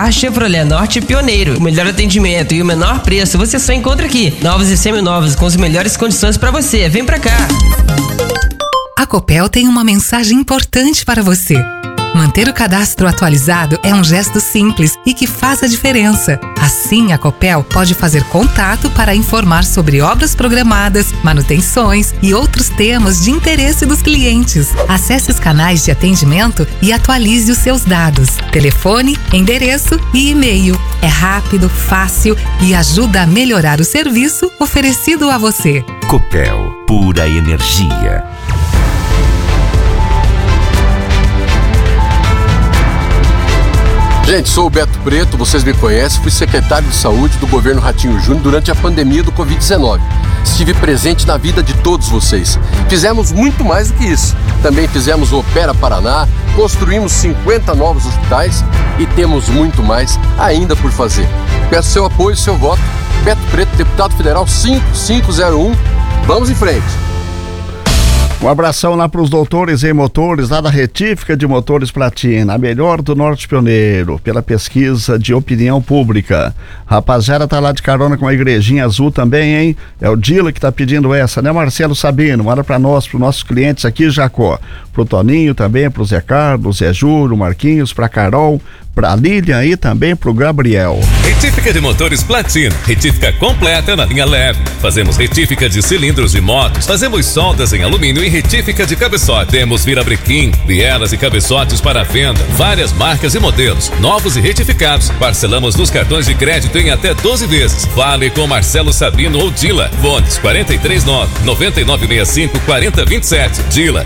carro Chevrolet Norte Pioneiro. O melhor atendimento e o menor preço você só encontra aqui. Novos e seminovos com as melhores condições para você. Vem pra cá. A Copel tem uma mensagem importante para você. Manter o cadastro atualizado é um gesto simples e que faz a diferença. Assim, a Copel pode fazer contato para informar sobre obras programadas, manutenções e outros temas de interesse dos clientes. Acesse os canais de atendimento e atualize os seus dados. Telefone, endereço e e-mail. É rápido, fácil e ajuda a melhorar o serviço oferecido a você. Copel, pura energia. Gente, sou o Beto Preto, vocês me conhecem, fui secretário de saúde do governo Ratinho Júnior durante a pandemia do Covid-19. Estive presente na vida de todos vocês. Fizemos muito mais do que isso. Também fizemos o Opera Paraná, construímos 50 novos hospitais e temos muito mais ainda por fazer. Peço seu apoio e seu voto. Beto Preto, deputado federal 5501. Vamos em frente. Um abração lá para os doutores em motores, lá da Retífica de Motores Platina, a melhor do Norte Pioneiro, pela pesquisa de opinião pública. Rapaziada, tá lá de carona com a igrejinha azul também, hein? É o Dila que tá pedindo essa, né, Marcelo Sabino? Manda para nós, para os nossos clientes aqui, Jacó. Pro Toninho também, pro Zé Carlos, Zé Júlio, Marquinhos, pra Carol, pra Lilian e também pro Gabriel. Retífica de Motores Platina, retífica completa na linha leve. Fazemos retífica de cilindros de motos, fazemos soldas em alumínio e retífica de cabeçote. Temos virabrequim, bielas e cabeçotes para venda, várias marcas e modelos, novos e retificados. Parcelamos nos cartões de crédito em até 12 vezes. Fale com Marcelo Sabino ou Dila. Fones 439-9965-4027. Dila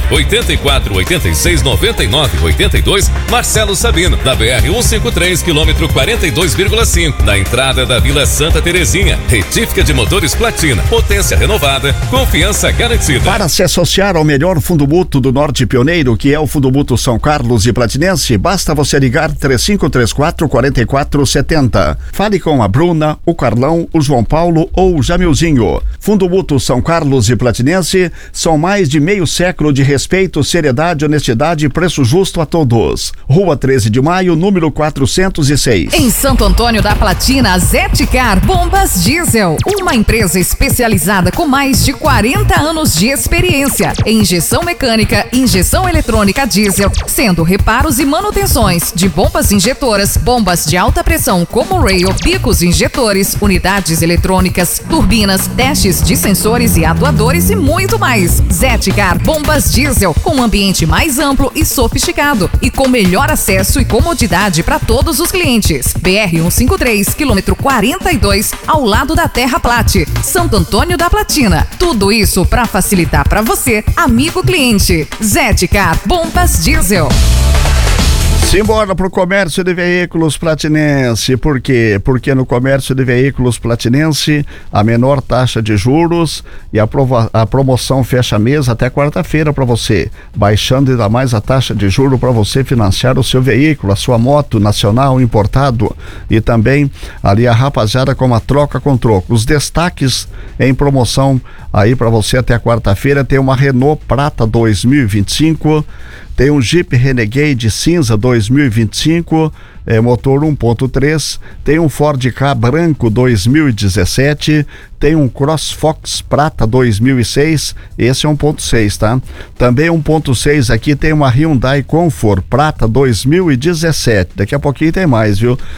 984-86-99-82. Marcelo Sabino, da BR-153, quilômetro 42,5, na entrada da Vila Santa Terezinha. Retífica de Motores Platina, potência renovada, confiança garantida. Para se associar ao melhor fundo mútuo do Norte Pioneiro, que é o Fundo Mútuo São Carlos e Platinense, basta você ligar 3534-4470. Fale com a Bruna, o Carlão, o João Paulo ou o Jamilzinho. Fundo Mútuo São Carlos e Platinense são mais de meio século de respeito, seriedade, honestidade e preço justo a todos. Rua 13 de Maio, número 406. Em Santo Antônio da Platina, Zetcar Bombas Diesel, uma empresa especializada com mais de 40 anos de experiência em injeção mecânica, injeção eletrônica diesel, sendo reparos e manutenções de bombas injetoras, bombas de alta pressão como rail, bicos injetores, unidades eletrônicas, turbinas, testes de sensores e atuadores e muito mais. Zetcar Bombas Diesel, com um ambiente mais amplo e sofisticado e com melhor acesso e comodidade para todos os clientes. BR-153, quilômetro 42, ao lado da Terra Plate, Santo Antônio da Platina. Tudo isso para facilitar para você, amigo cliente. Zetcar Bombas Diesel. Simbora pro comércio de veículos platinense. Por quê? Porque no comércio de veículos platinense, a menor taxa de juros e a promoção fecha mês até quarta-feira para você, baixando ainda mais a taxa de juros para você financiar o seu veículo, a sua moto nacional, importado, e também ali a rapaziada com a troca com troco. Os destaques em promoção aí para você até quarta-feira: tem uma Renault Prata 2025, tem um Jeep Renegade cinza 2025, motor 1.3, tem um Ford Ka branco 2017, tem um CrossFox Prata 2006, esse é 1.6, tá? Também 1.6 aqui tem uma Hyundai Comfort Prata 2017, daqui a pouquinho tem mais, viu?